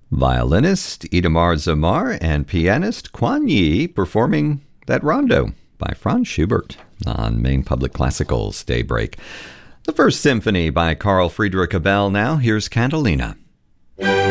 Violinist Itamar Zamar and pianist Kuan Yi performing that rondo by Franz Schubert on Maine Public Classical's Daybreak. The First Symphony by Carl Friedrich Abel now. Here's Cantilena.